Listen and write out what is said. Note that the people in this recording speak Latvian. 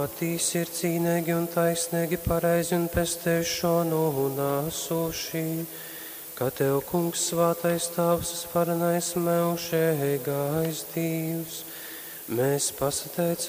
Tīs ir cīnīgi un taisnīgi, pareizi un pestēšanu nāsuši, ka Tev, Kungs, svātais Tavs, svarenais mūžīgais Dievs, mēs pasateicam